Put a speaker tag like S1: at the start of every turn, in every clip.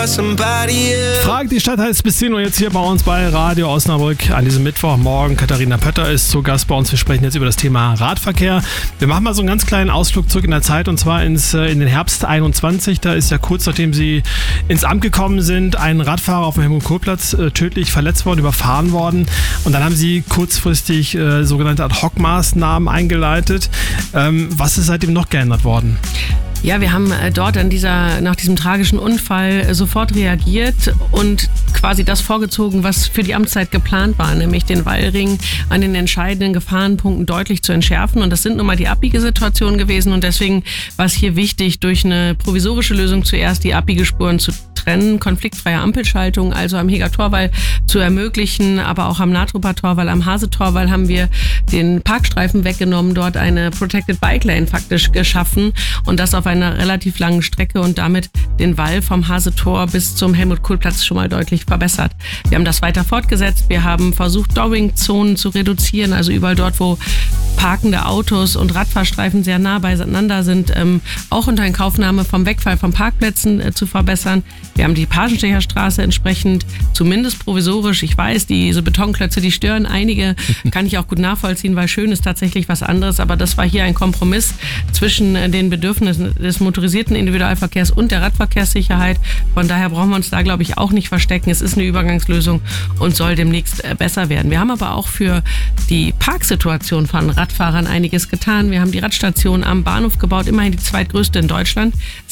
S1: for somebody else.
S2: Frag die Stadt heißt bis 10 Uhr jetzt hier bei uns bei Radio Osnabrück an diesem Mittwochmorgen. Katharina Pötter ist zu Gast bei uns. Wir sprechen jetzt über das Thema Radverkehr. Wir machen mal so einen ganz kleinen Ausflug zurück in der Zeit und zwar in den Herbst 21. Da ist ja kurz nachdem Sie ins Amt gekommen sind, ein Radfahrer auf dem Helmut-Kohl-Platz tödlich verletzt worden, überfahren worden. Und dann haben Sie kurzfristig sogenannte Ad-Hoc-Maßnahmen eingeleitet. Was ist seitdem noch geändert worden?
S3: Ja, wir haben dort nach diesem tragischen Unfall sofort reagiert und quasi das vorgezogen, was für die Amtszeit geplant war, nämlich den Wallring an den entscheidenden Gefahrenpunkten deutlich zu entschärfen. Und das sind nun mal die Abbiegesituationen gewesen. Und deswegen war es hier wichtig, durch eine provisorische Lösung zuerst die Abbiegespuren zu trennen, konfliktfreie Ampelschaltung, also am Heger Torwall zu ermöglichen, aber auch am Natrupper Torwall, am Hase-Torwall haben wir den Parkstreifen weggenommen, dort eine Protected Bike Lane faktisch geschaffen und das auf einer relativ langen Strecke und damit den Wall vom Hase-Tor bis zum Helmut-Kohl-Platz schon mal deutlich verbessert. Wir haben das weiter fortgesetzt, wir haben versucht, Dowing-Zonen zu reduzieren, also überall dort, wo parkende Autos und Radfahrstreifen sehr nah beieinander sind, auch unter Inkaufnahme vom Wegfall von Parkplätzen zu verbessern. Wir haben die Pagenstecherstraße entsprechend, zumindest provisorisch, ich weiß, diese Betonklötze, die stören einige, kann ich auch gut nachvollziehen, weil schön ist tatsächlich was anderes, aber das war hier ein Kompromiss zwischen den Bedürfnissen des motorisierten Individualverkehrs und der Radverkehrssicherheit. Von daher brauchen wir uns da, glaube ich, auch nicht verstecken. Es ist eine Übergangslösung und soll demnächst besser werden. Wir haben aber auch für die Parksituation von Radfahrern einiges getan. Wir haben die Radstation am Bahnhof gebaut, immerhin die zweitgrößte in Deutschland,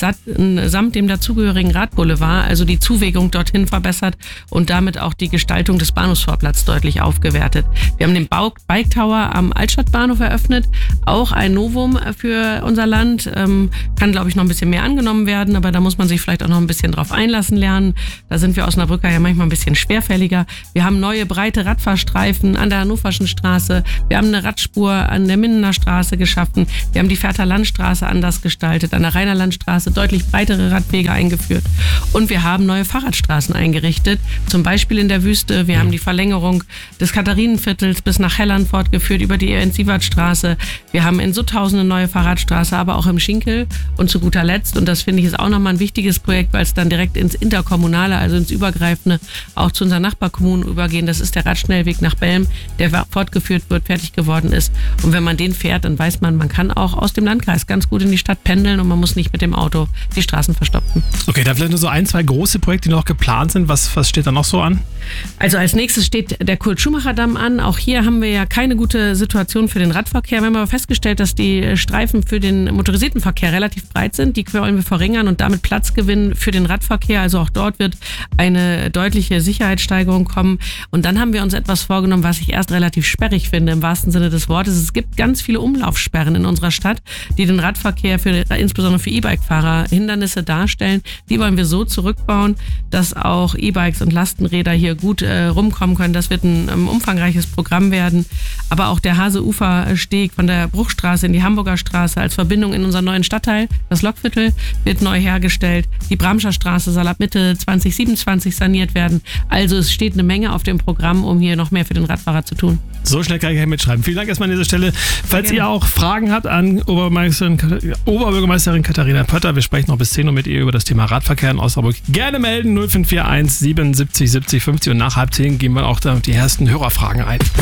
S3: samt dem dazugehörigen Radboulevard, also die Zuwegung dorthin verbessert und damit auch die Gestaltung des Bahnhofsvorplatzes deutlich aufgewertet. Wir haben den Bike Tower am Altstadtbahnhof eröffnet, auch ein Novum für unser Land, kann, glaube ich, noch ein bisschen mehr angenommen werden, aber da muss man sich vielleicht auch noch ein bisschen drauf einlassen lernen. Da sind wir Osnabrücker ja manchmal ein bisschen schwerfälliger. Wir haben neue breite Radfahrstreifen an der Hannoverschen Straße, wir haben eine Radspur an der Mindener Straße geschaffen, wir haben die Fährter Landstraße anders gestaltet, an der Rheiner Landstraße deutlich breitere Radwege eingeführt und wir haben neue Fahrradstraßen eingerichtet, zum Beispiel in der Wüste. Wir haben die Verlängerung des Katharinenviertels bis nach Helland fortgeführt über die Ernst-Sievert-Straße. Wir haben in Sutthausen eine neue Fahrradstraße, aber auch im Schinkel und zu guter Letzt, und das finde ich ist auch nochmal ein wichtiges Projekt, weil es dann direkt ins Interkommunale, also ins Übergreifende, auch zu unseren Nachbarkommunen übergehen. Das ist der Radschnellweg nach Belm, der fortgeführt wird, fertig geworden ist. Und wenn man den fährt, dann weiß man, man kann auch aus dem Landkreis ganz gut in die Stadt pendeln und man muss nicht mit dem Auto die Straßen verstopfen.
S2: Okay, da vielleicht nur so ein, zwei große Projekte, die noch geplant sind. Was steht da noch so an?
S3: Also als nächstes steht der Kurt-Schumacher-Damm an. Auch hier haben wir ja keine gute Situation für den Radverkehr. Wir haben aber festgestellt, dass die Streifen für den motorisierten Verkehr relativ breit sind. Die wollen wir verringern und damit Platz gewinnen für den Radverkehr. Also auch dort wird eine deutliche Sicherheitssteigerung kommen. Und dann haben wir uns etwas vorgenommen, was ich erst relativ sperrig finde, im wahrsten Sinne des Wortes. Es gibt ganz viele Umlaufsperren in unserer Stadt, die den Radverkehr insbesondere für E-Bike-Fahrer Hindernisse darstellen. Die wollen wir so zurückbauen, dass auch E-Bikes und Lastenräder hier gut rumkommen können. Das wird ein umfangreiches Programm werden. Aber auch der Hase-Ufer-Steg von der Bruchstraße in die Hamburger Straße als Verbindung in unseren neuen Stadtteil, das Lokviertel, wird neu hergestellt. Die Bramscher Straße soll ab Mitte 2027 saniert werden. Also es steht eine Menge auf dem Programm, um hier noch mehr für den Radfahrer zu tun.
S2: So schnell kann ich ja mitschreiben. Vielen Dank erstmal an dieser Stelle. Falls ihr auch Fragen habt an Oberbürgermeisterin Katharina Pötter, wir sprechen noch bis 10 Uhr mit ihr über das Thema Radverkehr in Osnabrück. Gerne melden 0541 77 70 50 und nach halb 10 gehen wir auch da die ersten Hörerfragen ein.